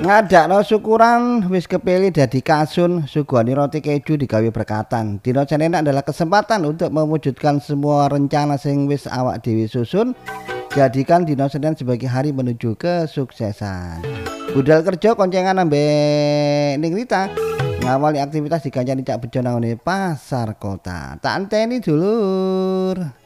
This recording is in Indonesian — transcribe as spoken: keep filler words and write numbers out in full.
Ngadakno syukuran wis kepilih dadi kasun, suguhani roti keju digawe berkatan. Dina Senin adalah kesempatan untuk mewujudkan semua rencana sing wis awak dhewe susun. Jadikan dina Senin sebagai hari menuju kesuksesan. Budal kerja koncengan ambek ning Rita. Ngawali aktivitas dikancani Cak Bejo nang pasar kota. Tak anteni dulur.